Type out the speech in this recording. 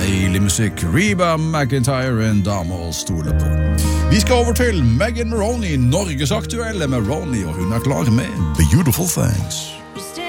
Deilig musikk. Reba McEntire, en dame å stole på. Vi skal over til Megan Roney, Norgesaktuelle med Roney, og hun klar med Beautiful Things.